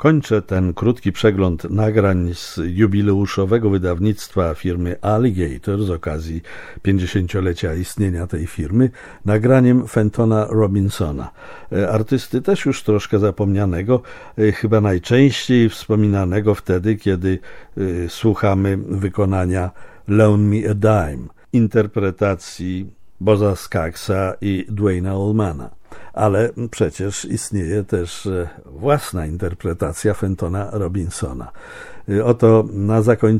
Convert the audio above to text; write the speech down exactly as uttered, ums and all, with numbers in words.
Kończę ten krótki przegląd nagrań z jubileuszowego wydawnictwa firmy Alligator z okazji pięćdziesięciolecia istnienia tej firmy nagraniem Fentona Robinsona, artysty też już troszkę zapomnianego, chyba najczęściej wspominanego wtedy, kiedy słuchamy wykonania Loan Me a Dime, interpretacji Bozza Skagsa i Duane'a Allmana. Ale przecież istnieje też własna interpretacja Fentona Robinsona. Oto na zakończenie